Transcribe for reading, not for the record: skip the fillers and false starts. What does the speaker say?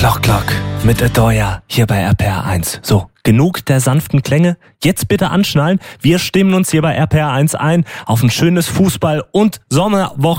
Klock, Klock mit Adoya hier bei RPR 1. So, genug der sanften Klänge. Jetzt bitte anschnallen. Wir stimmen uns hier bei RPR 1 ein auf ein schönes Fußball- und Sommerwochenende.